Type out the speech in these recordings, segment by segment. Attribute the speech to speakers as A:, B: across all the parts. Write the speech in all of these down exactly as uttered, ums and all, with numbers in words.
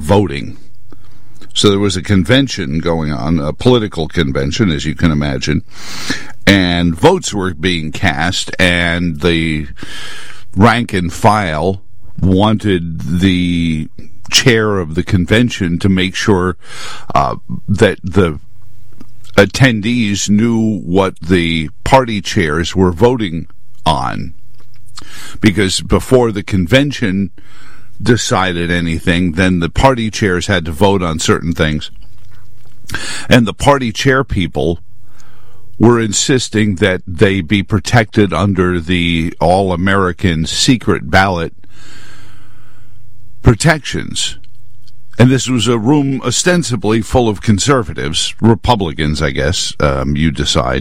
A: voting. So there was a convention going on, a political convention, as you can imagine, and votes were being cast, and the rank and file wanted the chair of the convention to make sure uh, that the attendees knew what the party chairs were voting on. Because before the convention decided anything, then the party chairs had to vote on certain things. And the party chair people were insisting that they be protected under the all-American secret ballot protections. And this was a room ostensibly full of conservatives, Republicans, I guess, um, you decide.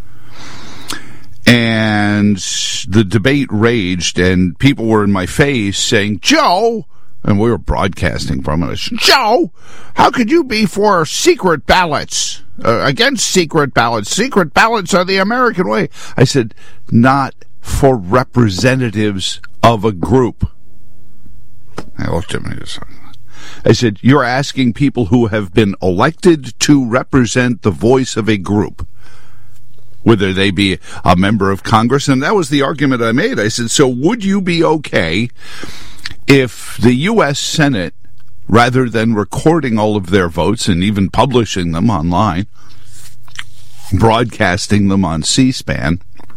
A: And the debate raged, and people were in my face saying, Joe, and we were broadcasting from it, Joe, how could you be for secret ballots, uh, against secret ballots? Secret ballots are the American way. I said, not for representatives of a group. I looked at me. I said, you're asking people who have been elected to represent the voice of a group, whether they be a member of Congress. And that was the argument I made. I said, so would you be okay if the U S Senate, rather than recording all of their votes and even publishing them online, broadcasting them on C-SPAN,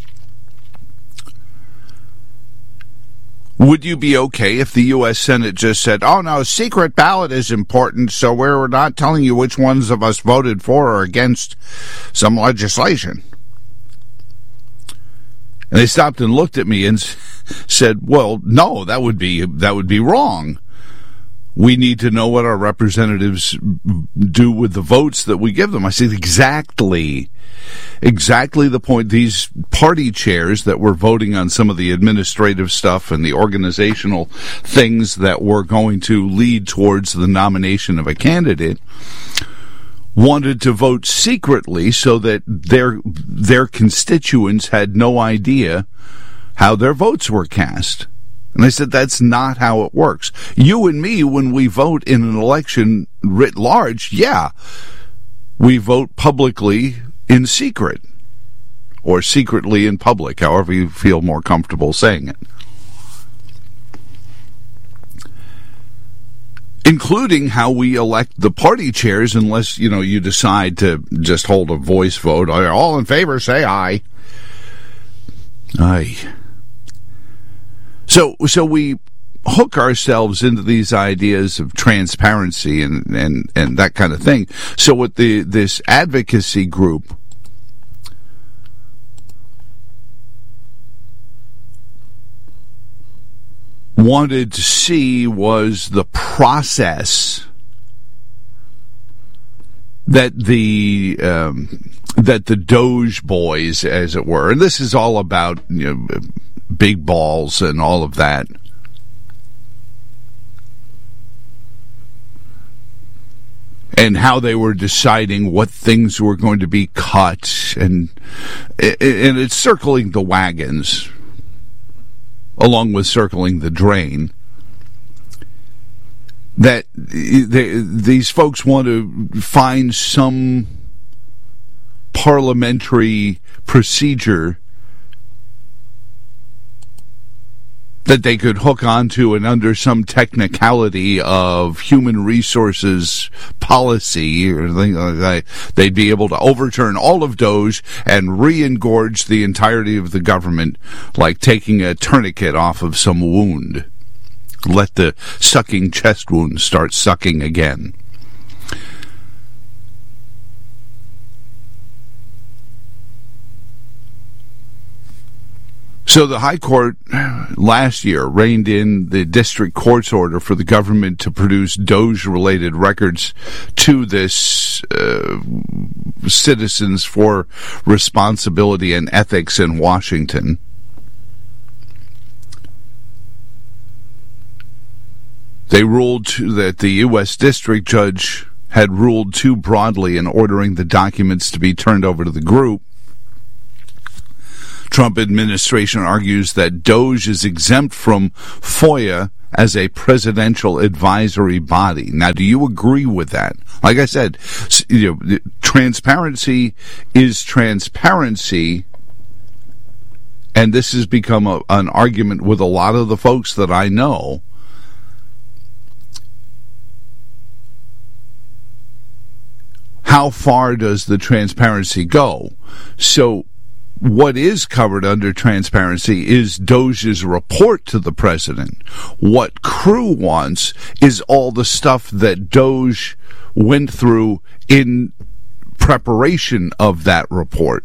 A: would you be okay if the U S Senate just said, oh, no, secret ballot is important, so we're not telling you which ones of us voted for or against some legislation? And they stopped and looked at me and said, well, no, that would be that would be wrong. We need to know what our representatives do with the votes that we give them. I said, exactly, exactly the point. These party chairs that were voting on some of the administrative stuff and the organizational things that were going to lead towards the nomination of a candidate wanted to vote secretly so that their their constituents had no idea how their votes were cast. And I said, that's not how it works. You and me, when we vote in an election writ large, yeah, we vote publicly in secret, or secretly in public, however you feel more comfortable saying it. Including how we elect the party chairs, unless, you know, you decide to just hold a voice vote. All in favor, say aye. Aye. So, so we hook ourselves into these ideas of transparency and, and, and that kind of thing. So what the, this advocacy group wanted to see was the process that the um, that the Doge boys, as it were, and this is all about, you know, big balls and all of that, and how they were deciding what things were going to be cut, and and it's circling the wagons along with circling the drain, that they, these folks want to find some parliamentary procedure that they could hook onto, and under some technicality of human resources policy or things like that, they'd be able to overturn all of Doge and re-engorge the entirety of the government, like taking a tourniquet off of some wound. Let the sucking chest wound start sucking again. So the High Court last year reined in the district court's order for the government to produce Doge-related records to this uh, Citizens for Responsibility and Ethics in Washington. They ruled that the U S district judge had ruled too broadly in ordering the documents to be turned over to the group. Trump administration argues that Doge is exempt from FOIA as a presidential advisory body. Now, do you agree with that? Like I said, you know, transparency is transparency, and this has become a, an argument with a lot of the folks that I know. How far does the transparency go? So what is covered under transparency is Doge's report to the president. What Crew wants is all the stuff that Doge went through in preparation of that report.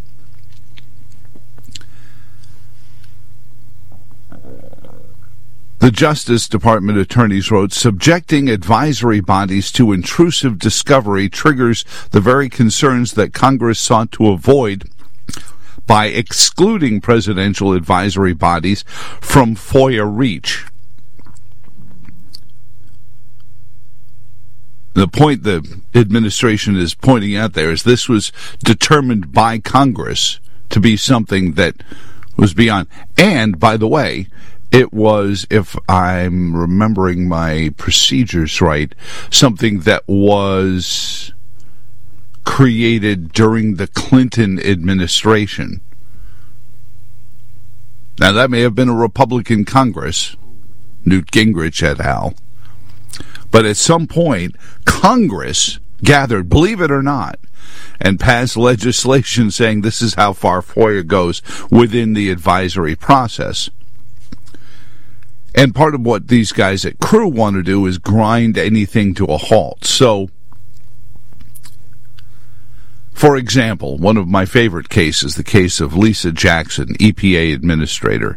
A: The Justice Department attorneys wrote, subjecting advisory bodies to intrusive discovery triggers the very concerns that Congress sought to avoid by excluding presidential advisory bodies from FOIA reach. The point the administration is pointing out there is this was determined by Congress to be something that was beyond. And, by the way, it was, if I'm remembering my procedures right, something that was created during the Clinton administration. Now, that may have been a Republican Congress, Newt Gingrich et al., but at some point, Congress gathered, believe it or not, and passed legislation saying this is how far FOIA goes within the advisory process. And part of what these guys at Crew want to do is grind anything to a halt. So, for example, one of my favorite cases, the case of Lisa Jackson, E P A administrator.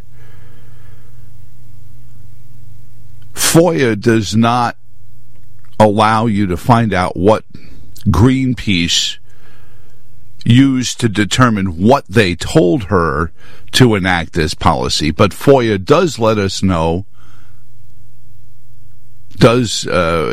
A: FOIA does not allow you to find out what Greenpeace used to determine what they told her to enact this policy, but FOIA does let us know, does uh,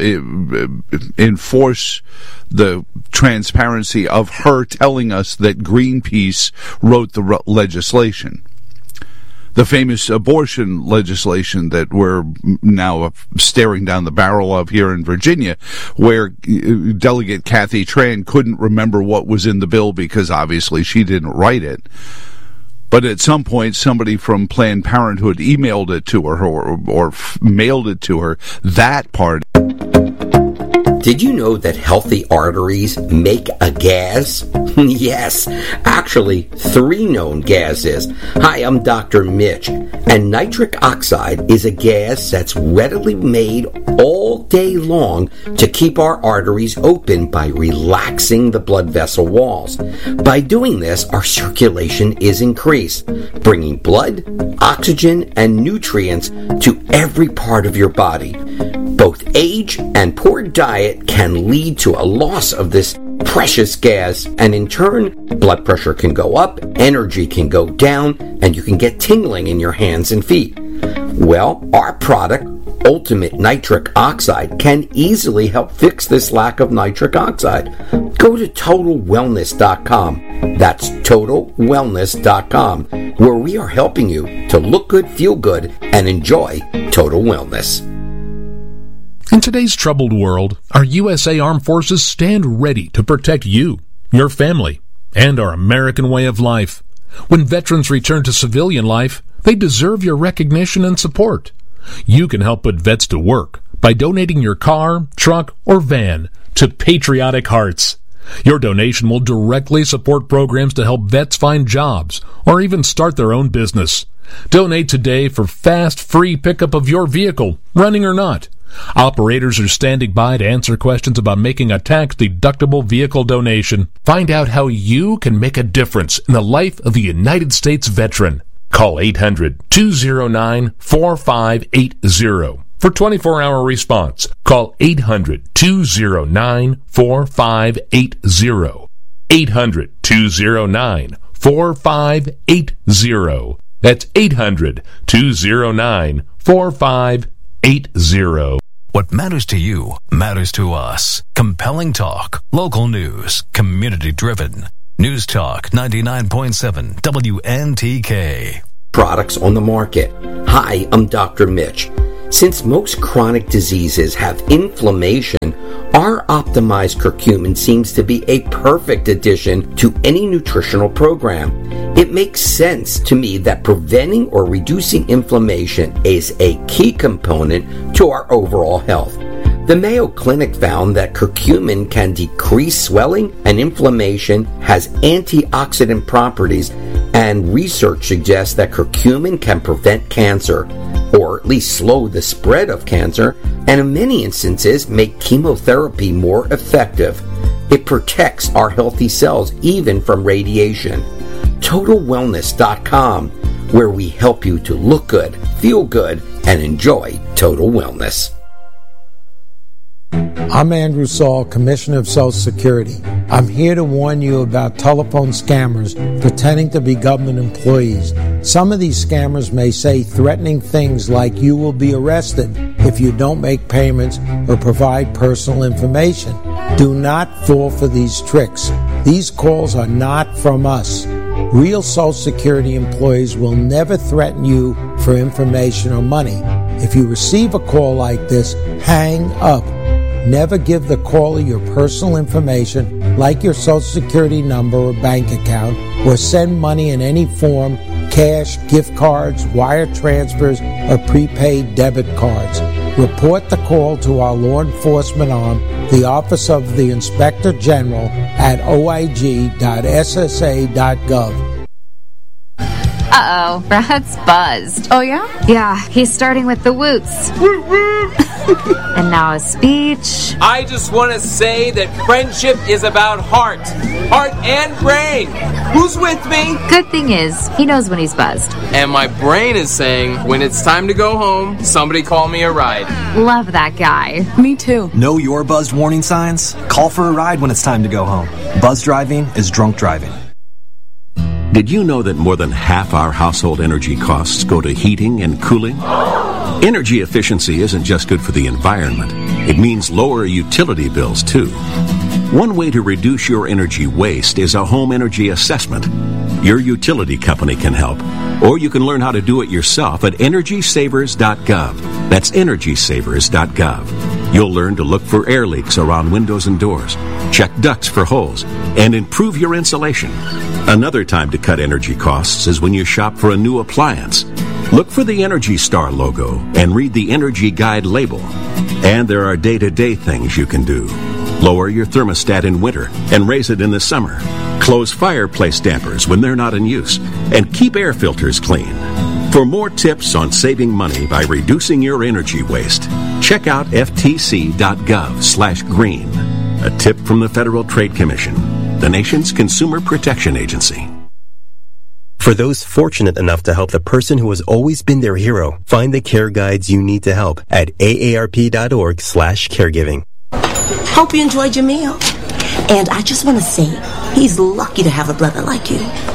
A: enforce the transparency of her telling us that Greenpeace wrote the re- legislation. The famous abortion legislation that we're now staring down the barrel of here in Virginia, where Delegate Kathy Tran couldn't remember what was in the bill because obviously she didn't write it. But at some point, somebody from Planned Parenthood emailed it to her or, or f- mailed it to her, that part.
B: Did you know that healthy arteries make a gas? Yes, actually, three known gases. Hi, I'm Doctor Mitch, and nitric oxide is a gas that's readily made all day long to keep our arteries open by relaxing the blood vessel walls. By doing this, our circulation is increased, bringing blood, oxygen, and nutrients to every part of your body. Both age and poor diet can lead to a loss of this precious gas, and in turn, blood pressure can go up, energy can go down, and you can get tingling in your hands and feet. Well, our product, Ultimate Nitric Oxide, can easily help fix this lack of nitric oxide. Go to total wellness dot com. That's total wellness dot com, where we are helping you to look good, feel good, and enjoy total wellness.
C: In today's troubled world, our U S A Armed Forces stand ready to protect you, your family, and our American way of life. When veterans return to civilian life, they deserve your recognition and support. You can help put vets to work by donating your car, truck, or van to Patriotic Hearts. Your donation will directly support programs to help vets find jobs or even start their own business. Donate today for fast, free pickup of your vehicle, running or not. Operators are standing by to answer questions about making a tax-deductible vehicle donation. Find out how you can make a difference in the life of a United States veteran. Call eight hundred, two oh nine, four five eight oh for twenty-four hour response. Call eight hundred, two oh nine, four five eight oh. eight hundred, two oh nine, four five eight oh. That's eight hundred, two oh nine, four five eight oh.
D: What matters to you matters to us. Compelling talk, local news, community driven. News Talk ninety-nine point seven W N T K.
B: Products on the market. Hi, I'm Doctor Mitch. Since most chronic diseases have inflammation, our optimized curcumin seems to be a perfect addition to any nutritional program. It makes sense to me that preventing or reducing inflammation is a key component to our overall health. The Mayo Clinic found that curcumin can decrease swelling and inflammation, has antioxidant properties, and research suggests that curcumin can prevent cancer, or at least slow the spread of cancer, and in many instances make chemotherapy more effective. It protects our healthy cells even from radiation. Total Wellness dot com, where we help you to look good, feel good, and enjoy total wellness.
E: I'm Andrew Saul, Commissioner of Social Security. I'm here to warn you about telephone scammers pretending to be government employees. Some of these scammers may say threatening things like you will be arrested if you don't make payments or provide personal information. Do not fall for these tricks. These calls are not from us. Real Social Security employees will never threaten you for information or money. If you receive a call like this, hang up. Never give the caller your personal information, like your Social Security number or bank account, or send money in any form, cash, gift cards, wire transfers, or prepaid debit cards. Report the call to our law enforcement arm, the Office of the Inspector General, at O I G dot S S A dot gov.
F: Uh-oh, Brad's buzzed.
G: Oh, yeah?
F: Yeah, he's starting with the woots. And now a speech.
H: I just want to say that friendship is about heart. Heart and brain. Who's with me?
F: Good thing is, he knows when he's buzzed.
H: And my brain is saying, when it's time to go home, somebody call me a ride.
F: Love that guy.
G: Me too.
I: Know your buzzed warning signs? Call for a ride when it's time to go home. Buzz driving is drunk driving.
J: Did you know that more than half our household energy costs go to heating and cooling? Energy efficiency isn't just good for the environment. It means lower utility bills, too. One way to reduce your energy waste is a home energy assessment. Your utility company can help, or you can learn how to do it yourself at energy savers dot gov. That's energy savers dot gov. You'll learn to look for air leaks around windows and doors, check ducts for holes, and improve your insulation. Another time to cut energy costs is when you shop for a new appliance. Look for the Energy Star logo and read the Energy Guide label. And there are day-to-day things you can do. Lower your thermostat in winter and raise it in the summer. Close fireplace dampers when they're not in use. And keep air filters clean. For more tips on saving money by reducing your energy waste, check out F T C dot gov slash green. A tip from the Federal Trade Commission, the nation's consumer protection agency.
K: For those fortunate enough to help the person who has always been their hero, find the care guides you need to help at A A R P dot org slash caregiving.
L: Hope you enjoyed your meal. And I just want to say, he's lucky to have a brother like you.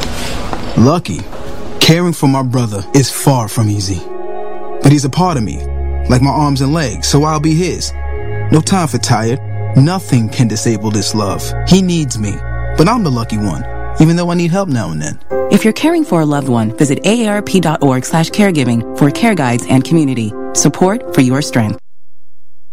M: Lucky? Caring for my brother is far from easy. But he's a part of me, like my arms and legs, so I'll be his. No time for tired. Nothing can disable this love. He needs me, but I'm the lucky one, even though I need help now and then.
N: If you're caring for a loved one, visit A A R P dot org slash caregiving for care guides and community. Support for your strength.